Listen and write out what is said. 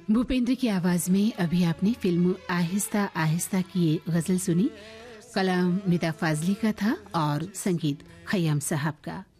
भूपेंद्र की आवाज में अभी आपने फिल्म आहिस्ता आहिस्ता की ये गजल सुनी। कलाम निदा फाजली का था और संगीत खयाम साहब का।